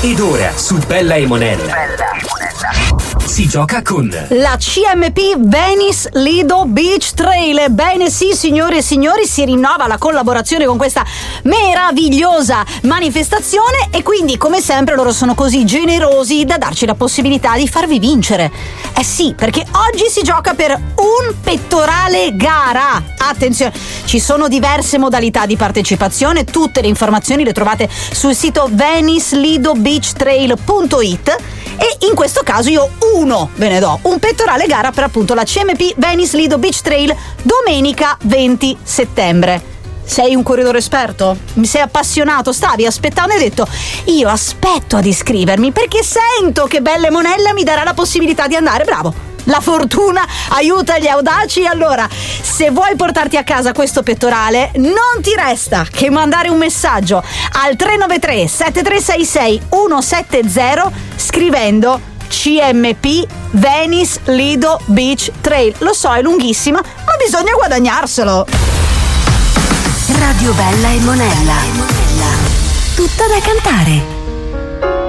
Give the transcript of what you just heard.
Ed ora su Bella e Monella si gioca con la CMP Venice Lido Beach Trail. Ebbene sì, signore e signori, si rinnova la collaborazione con questa meravigliosa manifestazione e quindi, come sempre, loro sono così generosi da darci la possibilità di farvi vincere. Eh sì, perché oggi si gioca per un pettorale gara. Attenzione, ci sono diverse modalità di partecipazione, tutte le informazioni le trovate sul sito venicelidobeachtrail.it e in questo caso io ve ne do un pettorale gara per appunto la CMP Venice Lido Beach Trail domenica 20 settembre. Sei un corridore esperto? Mi sei appassionato? Stavi aspettando e hai detto io aspetto ad iscrivermi perché sento che Bella e Monella mi darà la possibilità di andare. Bravo! La fortuna aiuta gli audaci. Allora, se vuoi portarti a casa questo pettorale, non ti resta che mandare un messaggio al 393 7366 170 scrivendo CMP Venice Lido Beach Trail. Lo so, è lunghissima, ma bisogna guadagnarselo. Radio Bella e Monella. Tutta da cantare.